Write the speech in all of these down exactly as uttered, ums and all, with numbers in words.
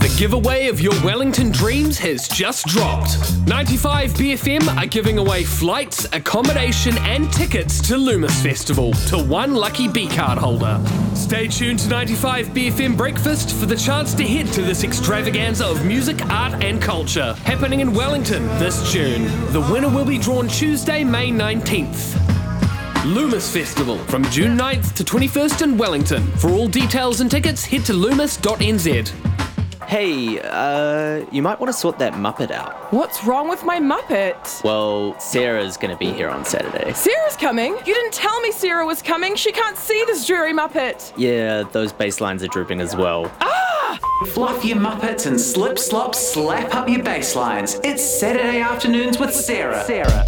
The giveaway of your Wellington dreams has just dropped. ninety-five B F M are giving away flights, accommodation and tickets to Loomis Festival to one lucky B-card holder. Stay tuned to ninety-five B F M Breakfast for the chance to head to this extravaganza of music, art and culture happening in Wellington this June. The winner will be drawn Tuesday, May nineteenth. Loomis Festival from June ninth to twenty-first in Wellington. For all details and tickets, head to loomis dot n z. Hey, uh, you might want to sort that Muppet out. What's wrong with my Muppet? Well, Sarah's going to be here on Saturday. Sarah's coming? You didn't tell me Sarah was coming. She can't see this dreary Muppet. Yeah, those bass lines are drooping as well. Ah! Fluff your Muppets and slip, slop, slap up your bass lines. It's Saturday Afternoons with Sarah. Sarah.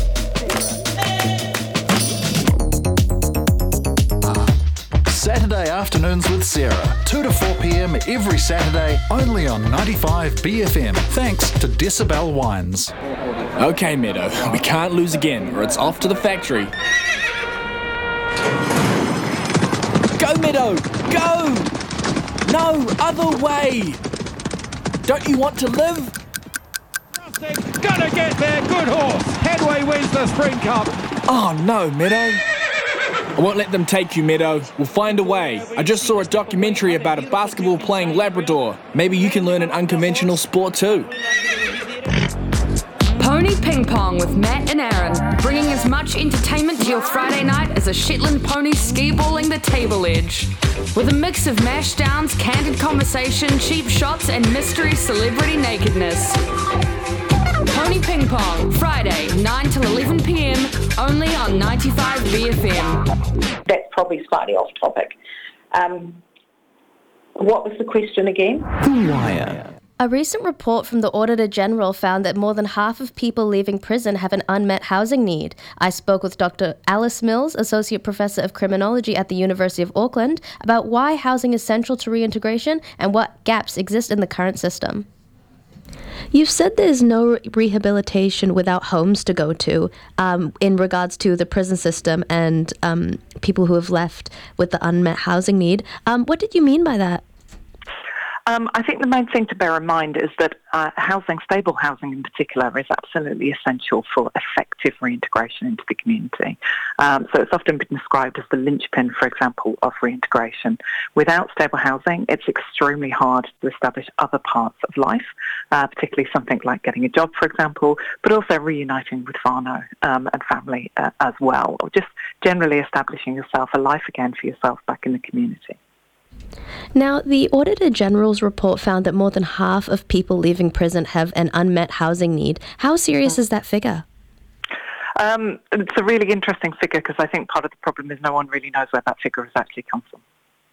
Saturday Afternoons with Sarah, two to four p.m. every Saturday, only on ninety-five B F M. Thanks to Decibel Wines. Okay, Meadow, we can't lose again, or it's off to the factory. Go, Meadow, go! No, other way! Don't you want to live? Gonna get there, good horse. Headway wins the Spring Cup. Oh no, Meadow. I won't let them take you, Meadow. We'll find a way. I just saw a documentary about a basketball-playing Labrador. Maybe you can learn an unconventional sport too. Pony Ping Pong with Matt and Aaron, bringing as much entertainment to your Friday night as a Shetland pony ski-balling the table edge. With a mix of mash downs, candid conversation, cheap shots and mystery celebrity nakedness. Pony Ping Pong, Friday, nine till eleven p.m, only on ninety-five B F M. That's probably slightly off topic. Um, what was the question again? The Wire. A recent report from the Auditor General found that more than half of people leaving prison have an unmet housing need. I spoke with Doctor Alice Mills, Associate Professor of Criminology at the University of Auckland, about why housing is central to reintegration and what gaps exist in the current system. You've said there's no rehabilitation without homes to go to um, in regards to the prison system and um, people who have left with the unmet housing need. Um, what did you mean by that? Um, I think the main thing to bear in mind is that uh, housing, stable housing in particular, is absolutely essential for effective reintegration into the community. Um, so it's often been described as the linchpin, for example, of reintegration. Without stable housing, it's extremely hard to establish other parts of life, uh, particularly something like getting a job, for example, but also reuniting with whānau um, and family uh, as well, or just generally establishing yourself a life again for yourself back in the community. Now, the Auditor General's report found that more than half of people leaving prison have an unmet housing need. How serious is that figure? Um, it's a really interesting figure because I think part of the problem is no one really knows where that figure has actually come from.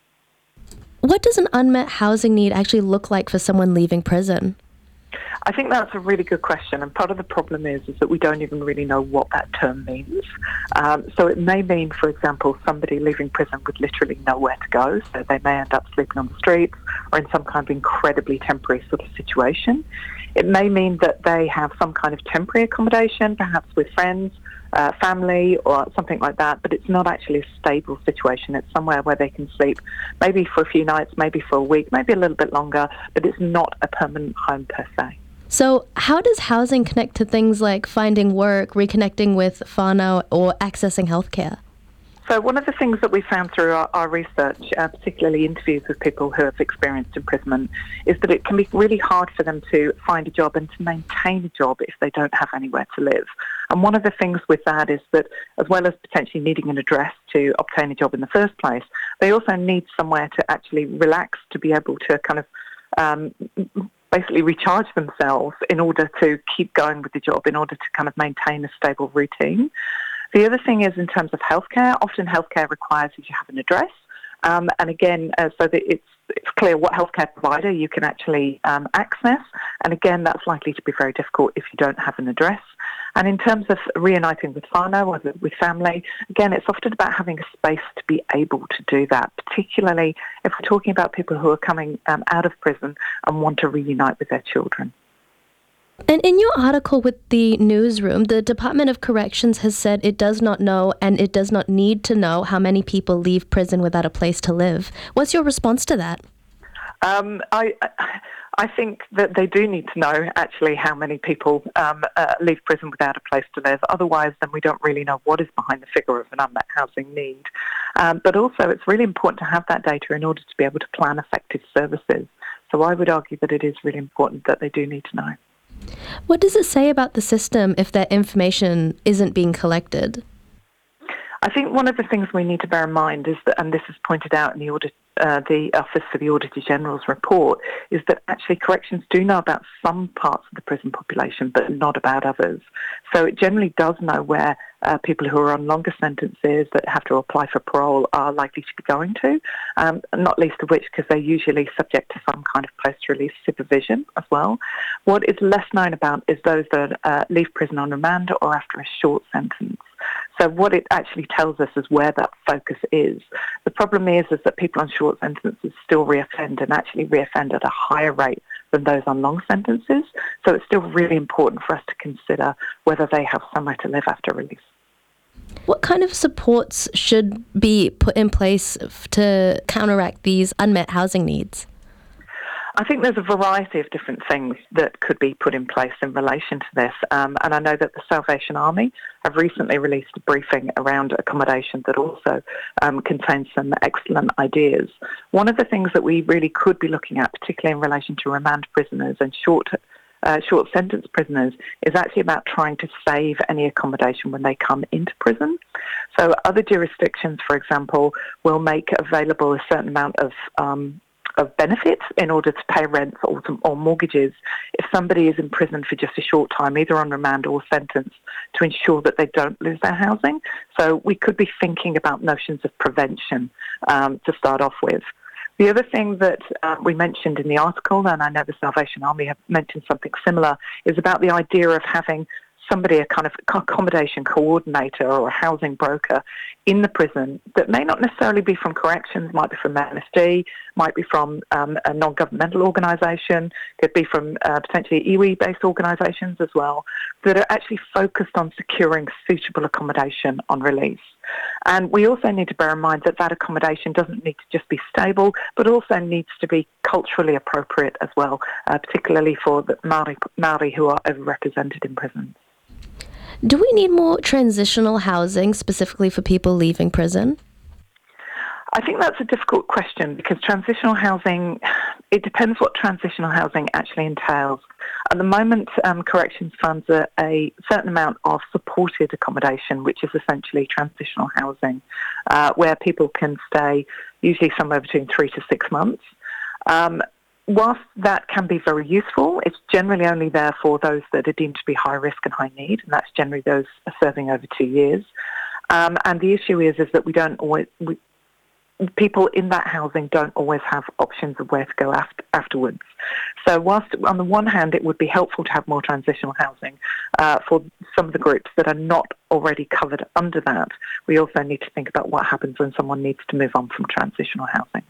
What does an unmet housing need actually look like for someone leaving prison? I think that's a really good question, and part of the problem is, is that we don't even really know what that term means. Um, so it may mean, for example, somebody leaving prison with literally nowhere to go, so they may end up sleeping on the streets or in some kind of incredibly temporary sort of situation. It may mean that they have some kind of temporary accommodation, perhaps with friends, uh, family or something like that, but it's not actually a stable situation. It's somewhere where they can sleep maybe for a few nights, maybe for a week, maybe a little bit longer, but it's not a permanent home per se. So how does housing connect to things like finding work, reconnecting with whānau, or accessing healthcare? So one of the things that we found through our, our research, uh, particularly interviews with people who have experienced imprisonment, is that it can be really hard for them to find a job and to maintain a job if they don't have anywhere to live. And one of the things with that is that, as well as potentially needing an address to obtain a job in the first place, they also need somewhere to actually relax, to be able to kind of um, basically recharge themselves in order to keep going with the job, in order to kind of maintain a stable routine. The other thing is in terms of healthcare, often healthcare requires that you have an address. Um, and again, uh, so that it's, it's clear what healthcare provider you can actually um, access. And again, that's likely to be very difficult if you don't have an address. And in terms of reuniting with whānau or with family, again, it's often about having a space to be able to do that, particularly if we're talking about people who are coming um, out of prison and want to reunite with their children. And in your article with the newsroom, the Department of Corrections has said it does not know and it does not need to know how many people leave prison without a place to live. What's your response to that? Um, I, I think that they do need to know actually how many people um, uh, leave prison without a place to live. Otherwise, then we don't really know what is behind the figure of an unmet housing need. Um, but also, it's really important to have that data in order to be able to plan effective services. So I would argue that it is really important that they do need to know. What does it say about the system if that information isn't being collected? I think one of the things we need to bear in mind is that, and this is pointed out in the audit, uh, the Office for the Auditor General's report, is that actually corrections do know about some parts of the prison population, but not about others. So it generally does know where uh, people who are on longer sentences that have to apply for parole are likely to be going to, um, not least of which because they're usually subject to some kind of post-release supervision as well. What is less known about is those that uh, leave prison on remand or after a short sentence. So what it actually tells us is where that focus is. The problem is, is that people on short sentences still reoffend and actually reoffend at a higher rate than those on long sentences. So it's still really important for us to consider whether they have somewhere to live after release. What kind of supports should be put in place to counteract these unmet housing needs? I think there's a variety of different things that could be put in place in relation to this. Um, and I know that the Salvation Army have recently released a briefing around accommodation that also um, contains some excellent ideas. One of the things that we really could be looking at, particularly in relation to remand prisoners and short Uh, short sentence prisoners, is actually about trying to save any accommodation when they come into prison. So other jurisdictions, for example, will make available a certain amount of um, of benefits in order to pay rents or, or mortgages if somebody is in prison for just a short time, either on remand or sentence, to ensure that they don't lose their housing. So we could be thinking about notions of prevention um, to start off with. The other thing that uh, we mentioned in the article, and I know the Salvation Army have mentioned something similar, is about the idea of having somebody, a kind of accommodation coordinator or a housing broker in the prison that may not necessarily be from corrections, might be from M S D, might be from um, a non-governmental organisation, could be from uh, potentially iwi-based organisations as well, that are actually focused on securing suitable accommodation on release. And we also need to bear in mind that that accommodation doesn't need to just be stable, but also needs to be culturally appropriate as well, uh, particularly for the Māori, Māori who are overrepresented in prisons. Do we need more transitional housing specifically for people leaving prison? I think that's a difficult question because transitional housing, it depends what transitional housing actually entails. At the moment, um, corrections funds a, a certain amount of supported accommodation, which is essentially transitional housing, uh, where people can stay usually somewhere between three to six months. Um, whilst that can be very useful, it's generally only there for those that are deemed to be high risk and high need, and that's generally those serving over two years. Um, and the issue is, is that we don't always... We, people in that housing don't always have options of where to go after, afterwards. So whilst on the one hand it would be helpful to have more transitional housing uh, for some of the groups that are not already covered under that, we also need to think about what happens when someone needs to move on from transitional housing.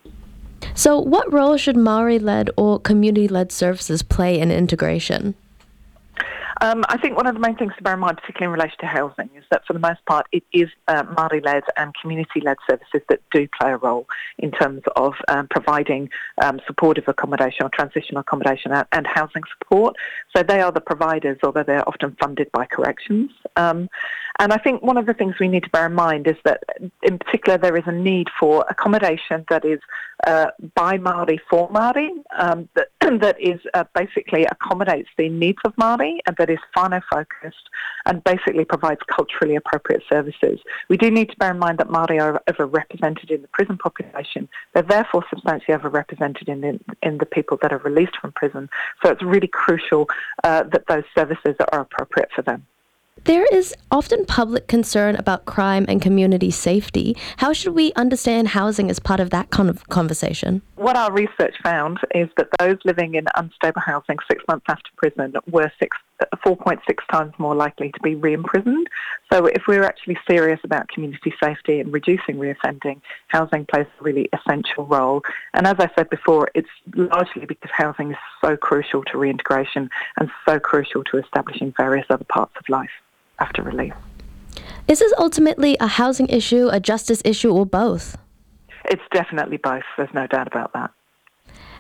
So what role should Māori-led or community-led services play in integration? Um, I think one of the main things to bear in mind, particularly in relation to housing, is that for the most part it is uh, Māori-led and community-led services that do play a role in terms of um, providing um, supportive accommodation or transitional accommodation and, and housing support. So they are the providers, although they're often funded by corrections. Um, and I think one of the things we need to bear in mind is that in particular there is a need for accommodation that is uh, by Māori for Māori, um, that, that is uh, basically accommodates the needs of Māori and that is whānau focused and basically provides culturally appropriate services. We do need to bear in mind that Māori are overrepresented in the prison population. They're therefore substantially overrepresented in the, in the people that are released from prison. So it's really crucial uh, that those services are appropriate for them. There is often public concern about crime and community safety. How should we understand housing as part of that kind of conversation? What our research found is that those living in unstable housing six months after prison were six, four point six times more likely to be re-imprisoned. So if we're actually serious about community safety and reducing reoffending, housing plays a really essential role. And as I said before, it's largely because housing is so crucial to reintegration and so crucial to establishing various other parts of life after release. Is this ultimately a housing issue, a justice issue, or both? It's definitely both. There's no doubt about that.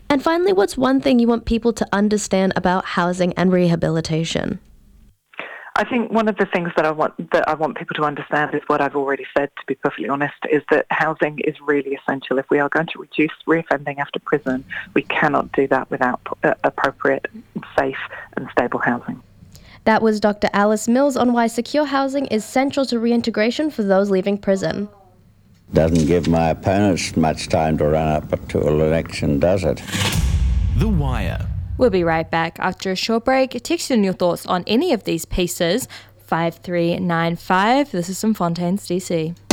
And finally, what's one thing you want people to understand about housing and rehabilitation? I think one of the things that I want that I want people to understand is what I've already said, to be perfectly honest, is that housing is really essential. If we are going to reduce reoffending after prison, we cannot do that without uh, appropriate, safe and stable housing. That was Doctor Alice Mills on why secure housing is central to reintegration for those leaving prison. Doesn't give my opponents much time to run up to an election, does it? The Wire. We'll be right back after a short break. Text in your thoughts on any of these pieces. five three nine five. This is from Fontaine's D C.